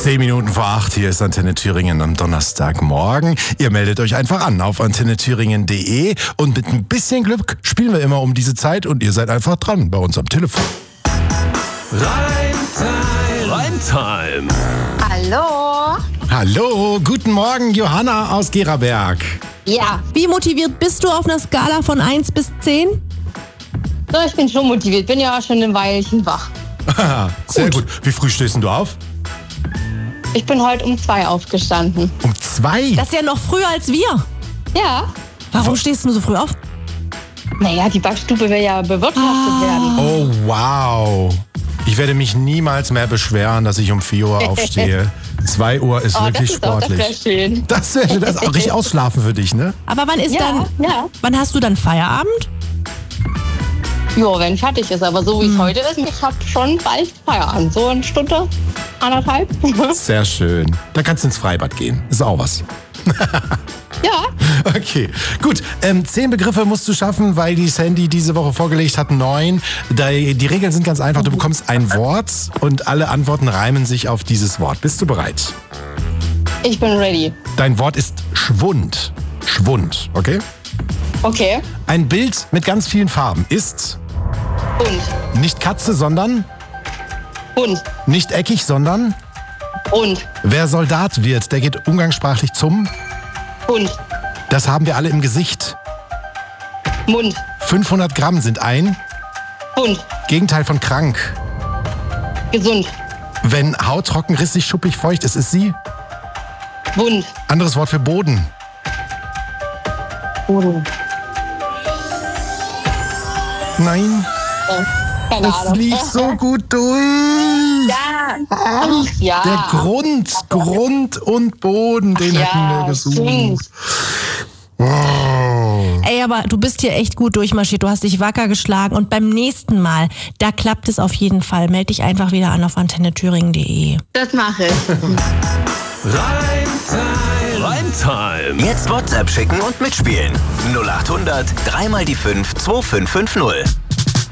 10 Minuten vor 8, hier ist Antenne Thüringen am Donnerstagmorgen. Ihr meldet euch einfach an auf antennethüringen.de und mit ein bisschen Glück spielen wir immer um diese Zeit und ihr seid einfach dran bei uns am Telefon. Reimtime. Hallo. Hallo, guten Morgen, Johanna aus Geraberg. Ja, Wie motiviert bist du auf einer Skala von 1 bis 10? so, ich bin schon motiviert. Bin ja auch schon ein Weilchen wach. Sehr gut. Wie früh stehst denn du auf? Ich bin heute um 2 aufgestanden. Um 2? Das ist ja noch früher als wir. Ja, Warum stehst du so früh auf? naja, die Backstube will ja bewirtschaftet werden. Oh, wow. Ich werde mich niemals mehr beschweren, dass ich um 4 Uhr aufstehe. 2 Uhr ist wirklich sportlich. Das ist schön. Das wäre das auch richtig ausschlafen für dich, ne? Aber wann ist Ja. wann hast du dann Feierabend? Jo, wenn fertig ist. Aber so wie es heute ist, ich habe schon bald Feierabend. So eine Stunde, 1,5. Sehr schön. Da kannst du ins Freibad gehen. Ist auch was. Ja, Okay, gut. 10 Begriffe musst du schaffen, weil die Sandy diese Woche vorgelegt hat 9. Die Regeln sind ganz einfach. Du bekommst ein Wort und alle Antworten reimen sich auf dieses Wort. Bist du bereit? ich bin ready. Dein Wort ist Schwund. Schwund, okay? Okay. Ein Bild mit ganz vielen Farben ist Und, nicht Katze, sondern nicht eckig, sondern und. wer Soldat wird, der geht umgangssprachlich zum. Das haben wir alle im Gesicht. Mund. 500 Gramm sind ein Pfund. Gegenteil von krank. Gesund. Wenn Haut trocken, rissig, schuppig, feucht ist, ist sie. Wund. Anderes Wort für Boden. Boden. Nein, Keine es Ahnung. lief so gut durch. Ja. Ach, ja. Der Grund und Boden, den hätten wir gesucht. stimmt. Ey, aber du bist hier echt gut durchmarschiert. Du hast dich wacker geschlagen. Und beim nächsten Mal, da klappt es auf jeden Fall. Meld dich einfach wieder an auf antennethüringen.de. Das mache ich. Reimtime. Jetzt WhatsApp schicken und mitspielen. 0800 3 mal die 5 2550.